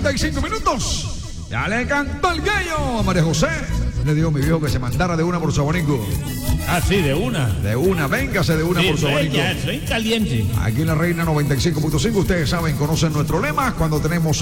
45 minutos. Ya le cantó el gallo a María José. Le digo a mi viejo que se mandara de una por su abanico. Ah, sí, de una. De una, véngase de una Sí, por su abanico. ya, soy caliente. Aquí en la Reina 95.5, ustedes saben, conocen nuestro lema cuando tenemos